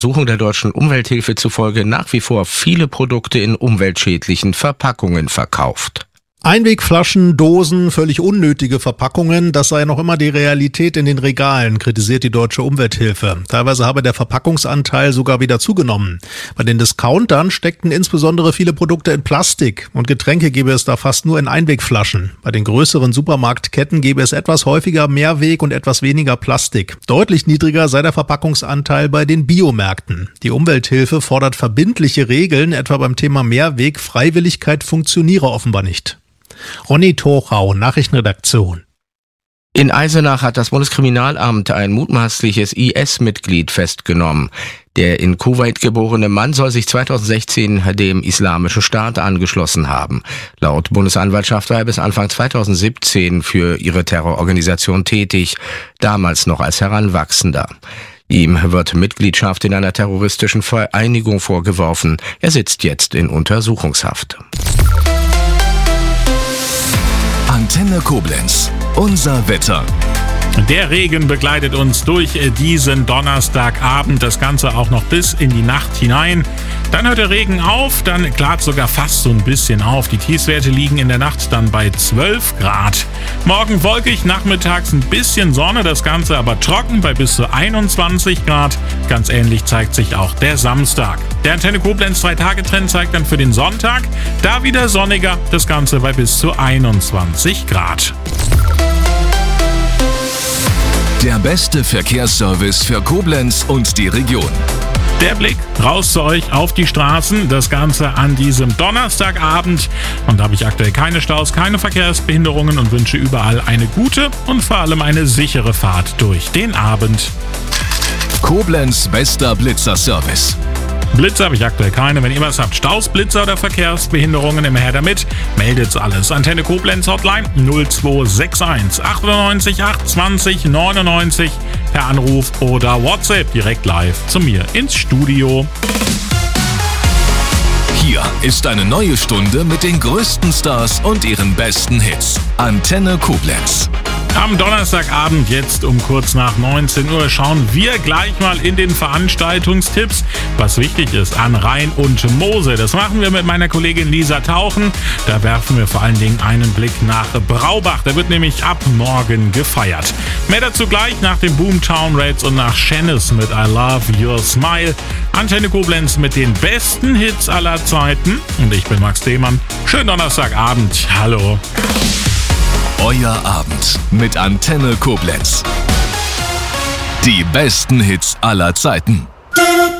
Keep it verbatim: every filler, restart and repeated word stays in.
Untersuchungen der Deutschen Umwelthilfe zufolge nach wie vor viele Produkte in umweltschädlichen Verpackungen verkauft. Einwegflaschen, Dosen, völlig unnötige Verpackungen, das sei noch immer die Realität in den Regalen, kritisiert die Deutsche Umwelthilfe. Teilweise habe der Verpackungsanteil sogar wieder zugenommen. Bei den Discountern steckten insbesondere viele Produkte in Plastik und Getränke gäbe es da fast nur in Einwegflaschen. Bei den größeren Supermarktketten gäbe es etwas häufiger Mehrweg und etwas weniger Plastik. Deutlich niedriger sei der Verpackungsanteil bei den Biomärkten. Die Umwelthilfe fordert verbindliche Regeln, etwa beim Thema Mehrweg. Freiwilligkeit funktioniere offenbar nicht. Ronny Tochau, Nachrichtenredaktion. In Eisenach hat das Bundeskriminalamt ein mutmaßliches I S-Mitglied festgenommen. Der in Kuwait geborene Mann soll sich zweitausendsechzehn dem Islamischen Staat angeschlossen haben. Laut Bundesanwaltschaft war er bis Anfang zweitausendsiebzehn für ihre Terrororganisation tätig, damals noch als Heranwachsender. Ihm wird Mitgliedschaft in einer terroristischen Vereinigung vorgeworfen. Er sitzt jetzt in Untersuchungshaft. Antenne Koblenz. Unser Wetter. Der Regen begleitet uns durch diesen Donnerstagabend, das Ganze auch noch bis in die Nacht hinein. Dann hört der Regen auf, dann klart sogar fast so ein bisschen auf. Die Tiefstwerte liegen in der Nacht dann bei zwölf Grad. Morgen wolkig, nachmittags ein bisschen Sonne, das Ganze aber trocken bei bis zu einundzwanzig Grad. Ganz ähnlich zeigt sich auch der Samstag. Der Antenne Koblenz drei Tage Trend zeigt dann für den Sonntag, da wieder sonniger, das Ganze bei bis zu einundzwanzig Grad. Der beste Verkehrsservice für Koblenz und die Region. Der Blick raus zu euch auf die Straßen, das Ganze an diesem Donnerstagabend. Und da habe ich aktuell keine Staus, keine Verkehrsbehinderungen und wünsche überall eine gute und vor allem eine sichere Fahrt durch den Abend. Koblenz bester Blitzerservice. Blitze habe ich aktuell keine. Wenn ihr was habt, Staus, Blitzer oder Verkehrsbehinderungen, immer her damit. Meldet's alles. Antenne Koblenz Hotline null zwei sechs eins achtundneunzig acht zwanzig neunundneunzig per Anruf oder WhatsApp direkt live zu mir ins Studio. Hier ist eine neue Stunde mit den größten Stars und ihren besten Hits. Antenne Koblenz. Am Donnerstagabend, jetzt um kurz nach neunzehn Uhr, schauen wir gleich mal in den Veranstaltungstipps, was wichtig ist an Rhein und Mosel. Das machen wir mit meiner Kollegin Lisa Tauchen. Da werfen wir vor allen Dingen einen Blick nach Braubach. Da wird nämlich ab morgen gefeiert. Mehr dazu gleich nach den Boomtown Raids und nach Shennis mit I Love Your Smile. Antenne Koblenz mit den besten Hits aller Zeiten. Und ich bin Max Dehmann. Schönen Donnerstagabend. Hallo. Euer Abend mit Antenne Koblenz. Die besten Hits aller Zeiten.